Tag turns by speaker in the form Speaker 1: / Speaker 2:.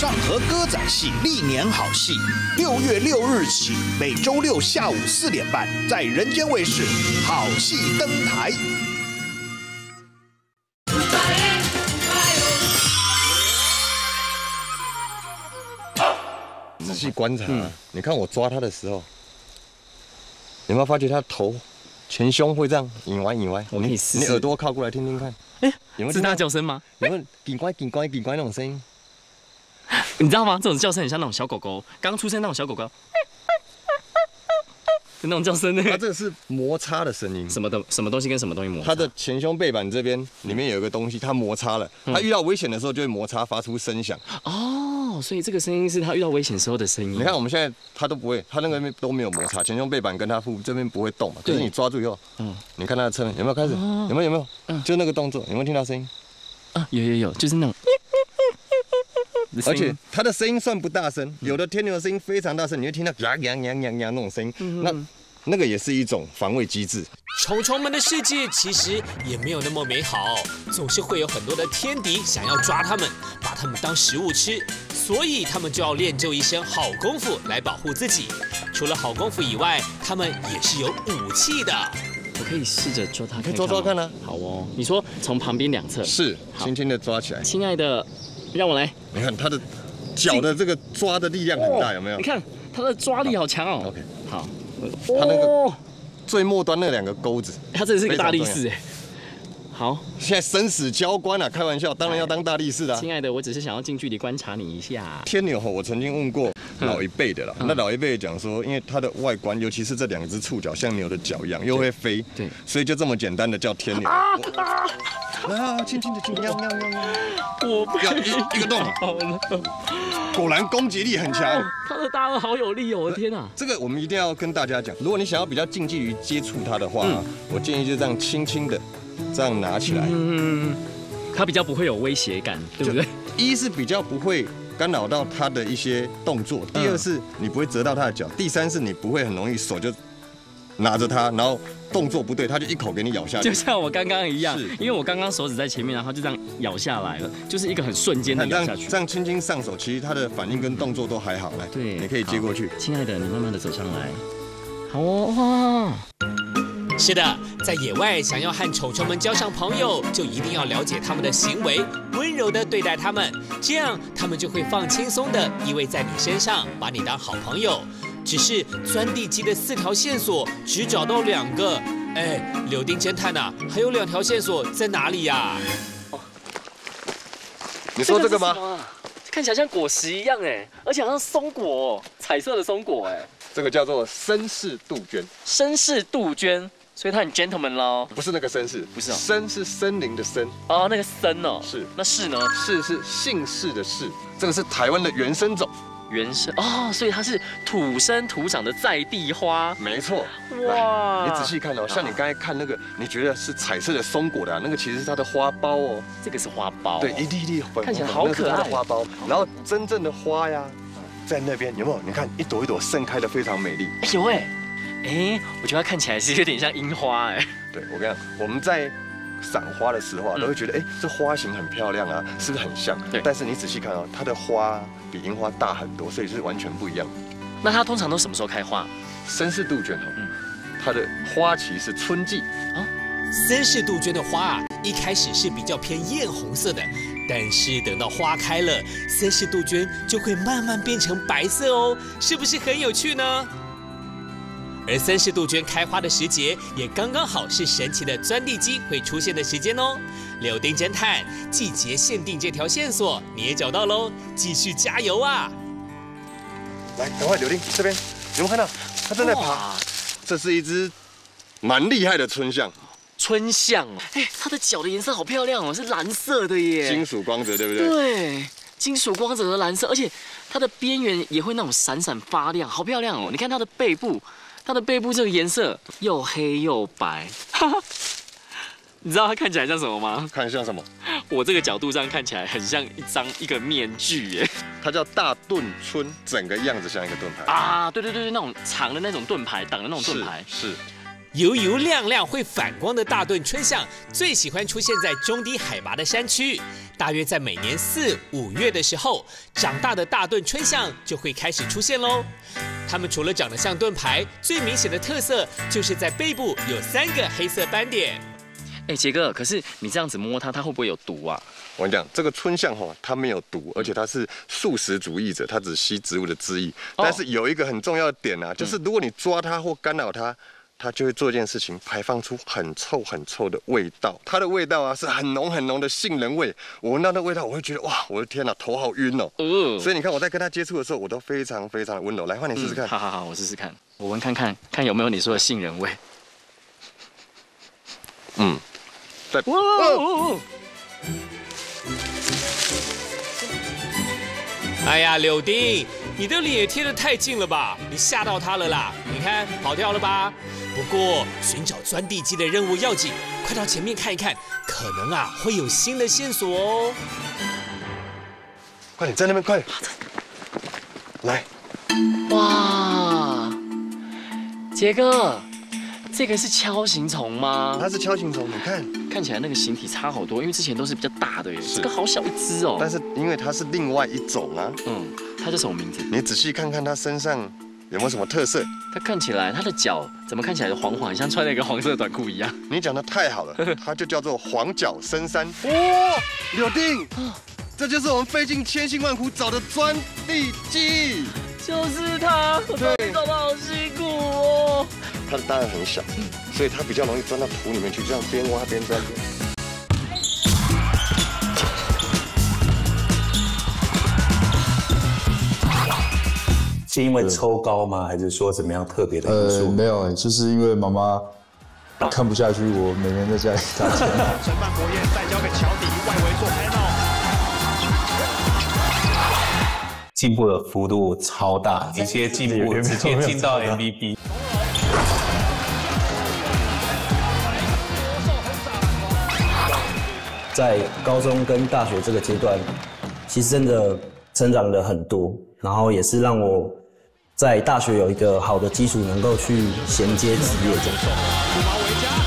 Speaker 1: 上河歌仔戏历年好戏，6月6日起，每周六下午4点半，在人间卫视好戏登台。
Speaker 2: 仔细观察，你看我抓他的时候，有没有发觉他头前胸会这样引歪引歪？
Speaker 3: 我可以试试。
Speaker 2: 你耳朵靠过来听听看，有没有
Speaker 3: 是他叫声吗？
Speaker 2: 有没有紧乖紧乖紧乖那种声音？
Speaker 3: 你知道吗？这种叫声很像那种小狗狗刚出生那种小狗狗，那种叫声呢。
Speaker 2: 它这个是摩擦的声音。
Speaker 3: 什么东西跟什么东西摩擦？
Speaker 2: 它的前胸背板这边里面有一个东西，它摩擦了，它遇到危险的时候就会摩擦，发出声响。
Speaker 3: 哦，所以这个声音是他遇到危险时候的声音。
Speaker 2: 你看我们现在它都不会，它那个都没有摩擦，前胸背板跟它腹这边不会动嘛。可是你抓住以后，你看它的侧面有没有开始？有没有？就那个动作，有没有听到声音？
Speaker 3: 啊，有，就是那种。
Speaker 2: 而且它的声音算不大声，有的天牛的声音非常大声，你会听到呀那种声音，那个也是一种防卫机制。
Speaker 4: 虫虫们的世界其实也没有那么美好，总是会有很多的天敌想要抓它们，把它们当食物吃，所以他们就要练就一身好功夫来保护自己。除了好功夫以外，他们也是有武器的。
Speaker 3: 我可以试着抓它，
Speaker 2: 可以抓看啊。
Speaker 3: 好哦，你说从旁边两侧
Speaker 2: 是，轻轻的抓起来。
Speaker 3: 亲爱的，让我来。
Speaker 2: 你看它的脚的这个抓的力量很大，有没有？
Speaker 3: 你看它的抓力好强哦。
Speaker 2: OK，
Speaker 3: 好，
Speaker 2: 它那个最末端那2个钩子，
Speaker 3: 它真的是个大力士哎。好，
Speaker 2: 现在生死交关啊，开玩笑，当然要当大力士的。
Speaker 3: 亲爱的，我只是想要近距离观察你一下。
Speaker 2: 天牛，我曾经问过老一辈的啦，那老一辈讲说，因为它的外观，尤其是这2只触角像牛的脚一样，又会飞，对，所以就这么简单的叫天牛。轻轻的去喵喵喵喵，
Speaker 3: 我
Speaker 2: 要一个洞，果然攻击力很强。
Speaker 3: 它的大颚好有力哦，我的天啊！
Speaker 2: 这个我们一定要跟大家讲，如果你想要比较近距离接触它的话，我建议就这样轻轻的这样拿起来，
Speaker 3: 它比较不会有威胁感，对不对？
Speaker 2: 一是比较不会干扰到它的一些动作，第二是你不会折到它的脚，第三是你不会很容易手就拿着它，然后动作不对，它就一口给你咬下去。
Speaker 3: 就像我刚刚一样，因为我刚刚手指在前面，然后就这样咬下来了，就是一个很瞬间的咬下去。
Speaker 2: 这样轻轻上手，其实它的反应跟动作都还好。来，
Speaker 3: 对，
Speaker 2: 你可以接过去。
Speaker 3: 亲爱的，你慢慢的走上来。好哦，哇！
Speaker 4: 是的，在野外想要和虫虫们交上朋友，就一定要了解他们的行为，温柔的对待他们，这样他们就会放轻松的依偎在你身上，把你当好朋友。只是钻地基的4条线索只找到2个，柳丁侦探啊，还有2条线索在哪里呀？
Speaker 2: 你说这个吗？
Speaker 3: 看起来像果实一样哎，而且好像松果，彩色的松果哎。
Speaker 2: 这个叫做绅士杜鹃。
Speaker 3: 绅士杜鹃，所以它很 gentleman 咯。
Speaker 2: 不是那个绅士，不是哦。绅是森林的森。
Speaker 3: 哦，那个森哦。
Speaker 2: 是。
Speaker 3: 那氏呢？
Speaker 2: 氏是姓氏的氏，这个是台湾的原生种。
Speaker 3: 原生哦，所以它是土生土长的在地花。
Speaker 2: 没错。
Speaker 3: 哇！
Speaker 2: 你仔细看哦，像你刚才看那个，你觉得是彩色的松果的，那个其实是它的花苞哦。
Speaker 3: 这个是花苞。
Speaker 2: 对，一粒粒粉，
Speaker 3: 看起来好可爱。
Speaker 2: 那是它的花苞，然后真正的花呀，在那边有没有？你看一朵一朵盛开的非常美丽。
Speaker 3: 有哎，我觉得它看起来是有点像樱花哎。
Speaker 2: 对，我跟你讲，我们在赏花的时候啊，都会觉得这花型很漂亮啊，是不是很像？对。但是你仔细看哦，它的花比樱花大很多，所以是完全不一样。
Speaker 3: 那它通常都什么时候开花？
Speaker 2: 绅士杜鹃它的花期是春季。
Speaker 4: 绅士杜鹃的花啊，一开始是比较偏艳红色的，但是等到花开了，绅士杜鹃就会慢慢变成白色哦，是不是很有趣呢？而绅士杜鹃开花的时节也刚刚好是神奇的钻地基会出现的时间哦。柳丁侦探，季节限定这条线索你也找到喽，继续加油啊！
Speaker 2: 来，赶快柳丁这边，有没有看到？它正在爬。这是一只蛮厉害的春象。
Speaker 3: 春象哦，它的脚的颜色好漂亮哦，是蓝色的耶。
Speaker 2: 金属光泽，对不对？
Speaker 3: 对，金属光泽的蓝色，而且它的边缘也会那种闪闪发亮，好漂亮哦！你看它的背部。它的背部这个颜色又黑又白，你知道它看起来像什么吗？
Speaker 2: 看像什么？
Speaker 3: 我这个角度上看起来很像一个面具耶。
Speaker 2: 它叫大盾春，整个样子像一个盾牌
Speaker 3: 啊！对，那种长的那种盾牌，挡的那种盾牌。
Speaker 2: 是。
Speaker 4: 油油亮亮会反光的大盾春象，最喜欢出现在中低海拔的山区。大约在每年4、5月的时候，长大的大盾春象就会开始出现喽。它们除了长得像盾牌，最明显的特色就是在背部有3个黑色斑点。
Speaker 3: 杰哥，可是你这样子摸它，它会不会有毒啊？
Speaker 2: 我跟你讲，这个春象它没有毒，而且它是素食主义者，它只吸植物的汁液。但是有一个很重要的点啊，就是如果你抓它或干扰它，它就会做一件事情，排放出很臭很臭的味道。它的味道啊是很浓很浓的杏仁味。我闻到那味道，我会觉得哇，我的天哪，头好晕哦。所以你看我在跟它接触的时候，我都非常非常的温柔。来，换你试试看。
Speaker 3: 好，我试试看，我闻看看有没有你说的杏仁味。哇！
Speaker 4: 哎呀，柳丁，你的脸也贴得太近了吧？你吓到它了啦！你看跑掉了吧？不过寻找钻地鸡的任务要紧，快到前面看一看，可能会有新的线索哦。
Speaker 2: 快点，在那边，快点！来，
Speaker 3: 哇，杰哥，这个是锹形虫吗？
Speaker 2: 它是锹形虫，你看
Speaker 3: 起来那个形体差好多，因为之前都是比较大的耶，这个好小一只哦。
Speaker 2: 但是因为它是另外一种啊，
Speaker 3: 它叫什么名字？
Speaker 2: 你仔细看看它身上有没有什么特色？
Speaker 3: 它看起来，它的脚怎么看起来黄黄，像穿了一个黄色的短裤一样？
Speaker 2: 你讲的太好了，它就叫做黄角深山。哇，柳丁，这就是我们费尽千辛万苦找的钻地鸡。
Speaker 3: 就是它，我找的好辛苦哦。
Speaker 2: 它的蛋很小，所以它比较容易钻到土里面去，这样边挖边钻。
Speaker 5: 是因为抽高吗？还是说怎么样特别的因素？
Speaker 6: 没有，就是因为妈妈看不下去，我每天在家里打钱。
Speaker 1: 陈范国燕再交给乔迪，外围做拍闹。
Speaker 5: 进步的幅度超大，一些进步直接进到 MVP。
Speaker 7: 在高中跟大学这个阶段，其实真的成长了很多，然后也是让我在大学有一个好的基础，能够去衔接职业这样。